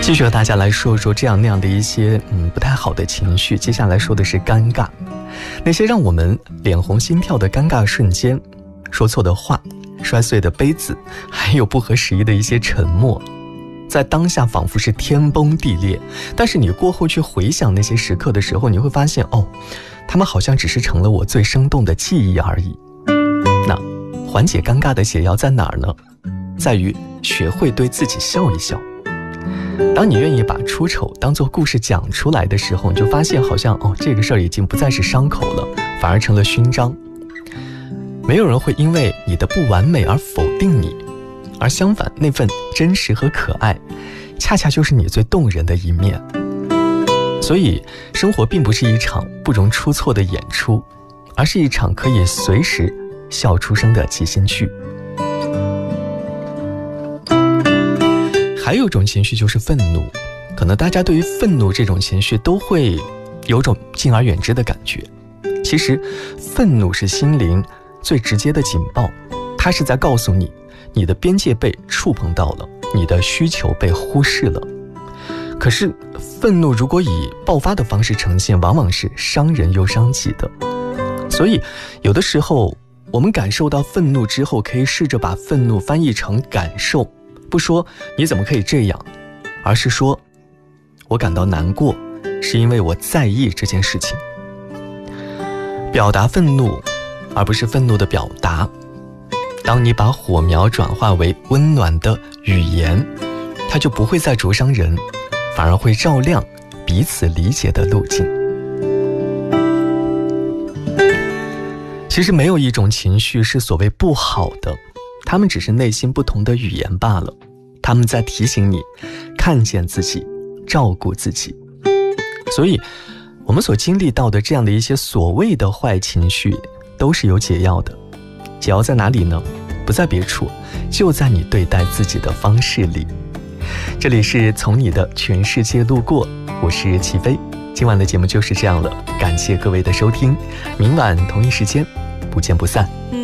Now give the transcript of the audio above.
继续和大家来说说这样那样的一些不太好的情绪。接下来说的是尴尬，那些让我们脸红心跳的尴尬瞬间，说错的话，摔碎的杯子，还有不合时宜的一些沉默，在当下仿佛是天崩地裂，但是你过后去回想那些时刻的时候，你会发现他们好像只是成了我最生动的记忆而已。那缓解尴尬的解药在哪儿呢？在于学会对自己笑一笑。当你愿意把出丑当作故事讲出来的时候，你就发现好像这个事儿已经不再是伤口了，反而成了勋章。没有人会因为你的不完美而否定你，而相反，那份真实和可爱恰恰就是你最动人的一面。所以生活并不是一场不容出错的演出，而是一场可以随时笑出声的即兴剧。还有一种情绪就是愤怒，可能大家对于愤怒这种情绪都会有种敬而远之的感觉。其实愤怒是心灵最直接的警报，它是在告诉你，你的边界被触碰到了，你的需求被忽视了。可是愤怒如果以爆发的方式呈现，往往是伤人又伤己的。所以有的时候我们感受到愤怒之后，可以试着把愤怒翻译成感受，不说你怎么可以这样，而是说我感到难过，是因为我在意这件事情。表达愤怒而不是愤怒的表达。当你把火苗转化为温暖的语言，它就不会再灼伤人，反而会照亮彼此理解的路径。其实没有一种情绪是所谓不好的，他们只是内心不同的语言罢了。他们在提醒你看见自己，照顾自己。所以我们所经历到的这样的一些所谓的坏情绪都是有解药的。解药在哪里呢？不在别处，就在你对待自己的方式里。这里是从你的全世界路过，我是齐飞。今晚的节目就是这样了，感谢各位的收听，明晚同一时间不见不散。